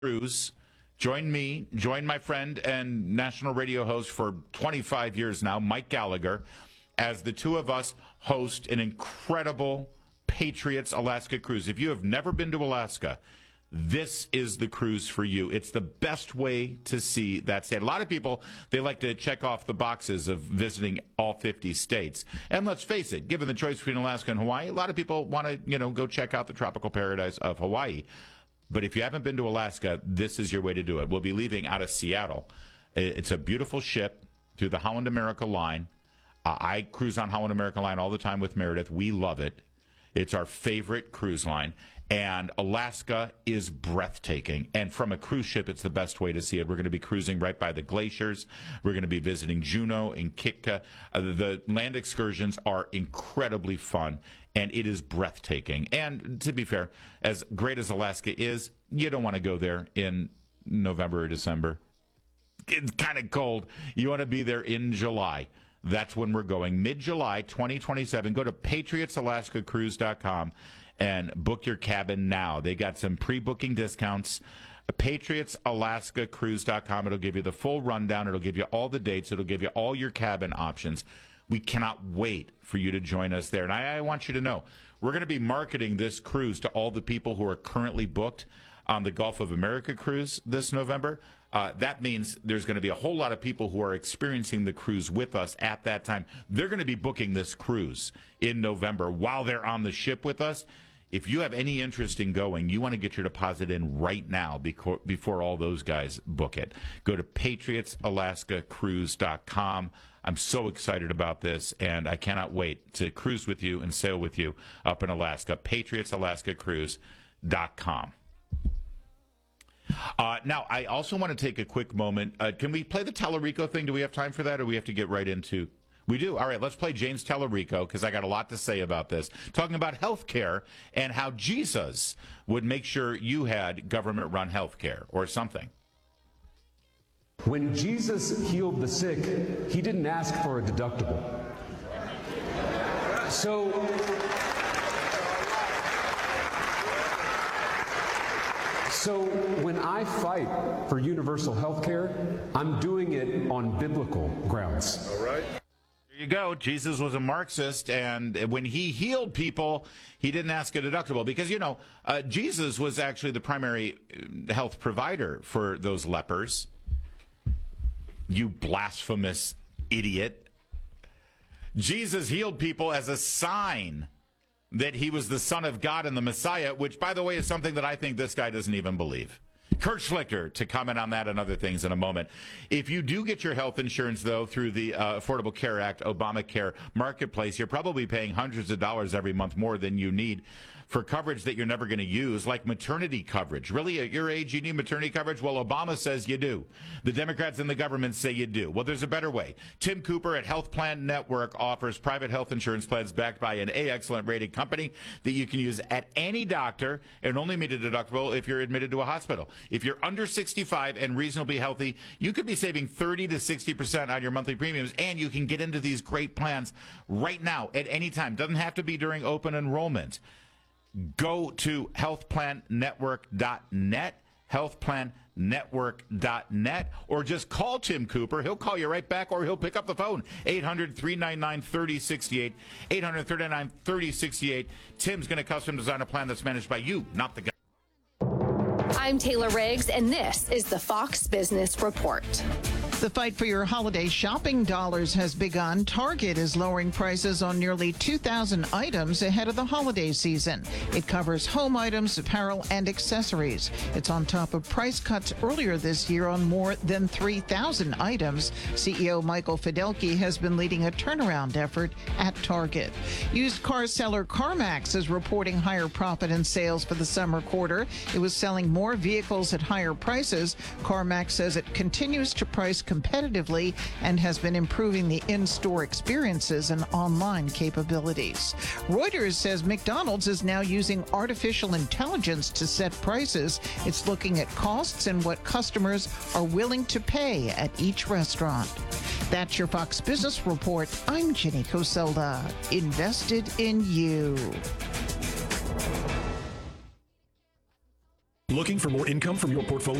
Cruise. Join me, join my friend and national radio host for 25 years now, Mike Gallagher, as the two of us host an incredible Patriots Alaska cruise. If you have never been to Alaska, this is the cruise for you. It's the best way to see that state. A lot of people, they like to check off the boxes of visiting all 50 states. And let's face it, given the choice between Alaska and Hawaii, a lot of people want to, go check out the tropical paradise of Hawaii. But if you haven't been to Alaska, this is your way to do it. We'll be leaving out of Seattle. It's a beautiful ship through the Holland America line. I cruise on Holland America line all the time with Meredith. We love it. It's our favorite cruise line. And Alaska is breathtaking. And from a cruise ship, it's the best way to see it. We're going to be cruising right by the glaciers. We're going to be visiting Juneau and Kitka. The land excursions are incredibly fun, and it is breathtaking. And to be fair, as great as Alaska is, you don't want to go there in November or December. It's kind of cold. You want to be there in July. That's when we're going. Mid-July 2027. Go to PatriotsAlaskaCruise.com and book your cabin now. They got some pre-booking discounts. PatriotsAlaskaCruise.com. It'll give you the full rundown. It'll give you all the dates. It'll give you all your cabin options. We cannot wait for you to join us there. And I want you to know, we're going to be marketing this cruise to all the people who are currently booked on the Gulf of America cruise this November. That means there's going to be a whole lot of people who are experiencing the cruise with us at that time. They're going to be booking this cruise in November while they're on the ship with us. If you have any interest in going, you want to get your deposit in right now before all those guys book it. Go to PatriotsAlaskaCruise.com. I'm so excited about this, and I cannot wait to cruise with you and sail with you up in Alaska. PatriotsAlaskaCruise.com. Now, I also want to take a quick moment. Can we play the Tellerico thing? Do we have time for that, or do we have to get right into... We do. All right, let's play James Tellerico, because I got a lot to say about this. Talking about health care and how Jesus would make sure you had government-run health care or something. When Jesus healed the sick, he didn't ask for a deductible. So when I fight for universal health care, I'm doing it on biblical grounds. All right. You go. Jesus was a Marxist, and when he healed people, he didn't ask a deductible because, Jesus was actually the primary health provider for those lepers. You blasphemous idiot. Jesus healed people as a sign that he was the Son of God and the Messiah, which, by the way, is something that I think this guy doesn't even believe. Kurt Schlichter to comment on that and other things in a moment. If you do get your health insurance, though, through the Affordable Care Act, Obamacare marketplace, you're probably paying hundreds of dollars every month more than you need for coverage that you're never going to use, like maternity coverage. Really, at your age, you need maternity coverage? Well, Obama says you do. The Democrats in the government say you do. Well, there's a better way. Tim Cooper at Health Plan Network offers private health insurance plans backed by an A-excellent rated company that you can use at any doctor and only meet a deductible if you're admitted to a hospital. If you're under 65 and reasonably healthy, you could be saving 30 to 60% on your monthly premiums, and you can get into these great plans right now at any time. Doesn't have to be during open enrollment. Go to healthplannetwork.net, healthplannetwork.net, or just call Tim Cooper. He'll call you right back, or he'll pick up the phone. 800-399-3068, 800-399-3068. Tim's going to custom design a plan that's managed by you, not the guy. I'm Taylor Riggs, and this is the Fox Business Report. The fight for your holiday shopping dollars has begun. Target is lowering prices on nearly 2,000 items ahead of the holiday season. It covers home items, apparel, and accessories. It's on top of price cuts earlier this year on more than 3,000 items. CEO Michael Fidelki has been leading a turnaround effort at Target. Used car seller CarMax is reporting higher profit and sales for the summer quarter. It was selling more vehicles at higher prices. CarMax says it continues to price competitively and has been improving the in-store experiences and online capabilities. Reuters says McDonald's is now using artificial intelligence to set prices. It's looking at costs and what customers are willing to pay at each restaurant. That's your Fox Business Report. I'm Jenny Coselda. Invested in you. Looking Looking for more income from your portfolio?